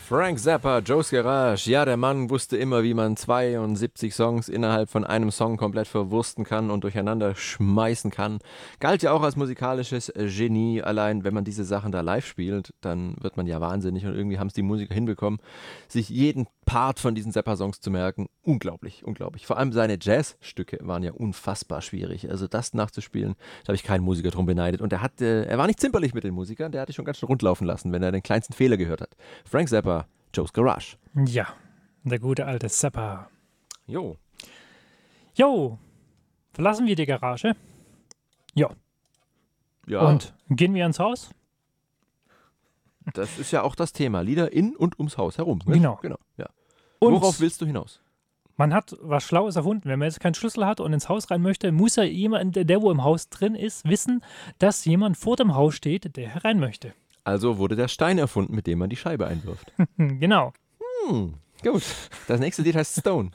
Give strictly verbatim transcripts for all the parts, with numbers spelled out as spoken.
Frank Zappa, Joe's Garage. Ja, der Mann wusste immer, wie man zweiundsiebzig Songs innerhalb von einem Song komplett verwursten kann und durcheinander schmeißen kann. Galt ja auch als musikalisches Genie. Allein, wenn man diese Sachen da live spielt, dann wird man ja wahnsinnig. Und irgendwie haben es die Musiker hinbekommen, sich jeden Part von diesen Zappa-Songs zu merken. Unglaublich, unglaublich. Vor allem seine Jazzstücke waren ja unfassbar schwierig. Also das nachzuspielen, da habe ich keinen Musiker drum beneidet. Und er, hat, äh, er war nicht zimperlich mit den Musikern, der hatte schon ganz schön rundlaufen lassen, wenn er den kleinsten Fehler gehört hat. Frank Zappa, Joe's Garage. Ja, der gute alte Zappa. Jo. Jo, verlassen wir die Garage? Ja. Ja. Und gehen wir ins Haus? Das ist ja auch das Thema. Lieder in und ums Haus herum. Ne? Genau. genau ja. Und worauf willst du hinaus? Man hat was Schlaues erfunden. Wenn man jetzt keinen Schlüssel hat und ins Haus rein möchte, muss ja jemand, der wo im Haus drin ist, wissen, dass jemand vor dem Haus steht, der herein möchte. Also wurde der Stein erfunden, mit dem man die Scheibe einwirft. Genau. Hm, gut. Das nächste Lied heißt Stone.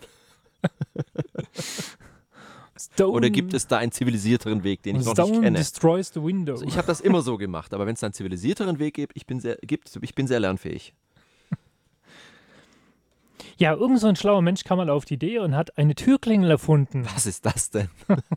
Stone. Oder gibt es da einen zivilisierteren Weg, den ich noch Stone nicht kenne? destroys the window. Also ich habe das immer so gemacht, aber wenn es da einen zivilisierteren Weg gibt, ich bin sehr, gibt, ich bin sehr lernfähig. Ja, irgend so ein schlauer Mensch kam mal auf die Idee und hat eine Türklingel erfunden. Was ist das denn?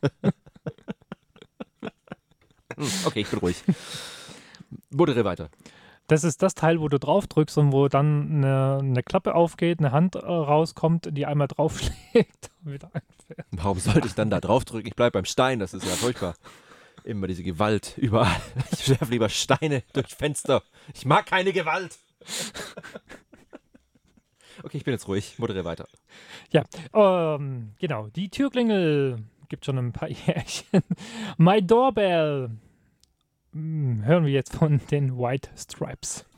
Okay, ich bin ruhig. Moderiere weiter. Das ist das Teil, wo du drauf drückst und wo dann eine, eine Klappe aufgeht, eine Hand äh, rauskommt, die einmal draufschlägt und wieder einfährt. Warum sollte ich dann da drauf drücken? Ich bleibe beim Stein, das ist ja furchtbar. Immer diese Gewalt, überall. Ich werfe lieber Steine durch Fenster. Ich mag keine Gewalt. Okay, ich bin jetzt ruhig. Moderiere weiter. Ja, ähm, genau. Die Türklingel gibt schon ein paar Jährchen. My Doorbell. Hm, hören wir jetzt von den White Stripes.